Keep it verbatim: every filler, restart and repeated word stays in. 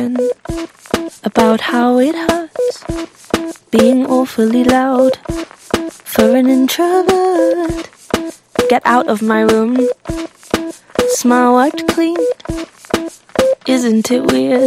again about how it hurts being awfully loud for an introvert. Get out of my room. Smile wiped clean. Isn't it weird?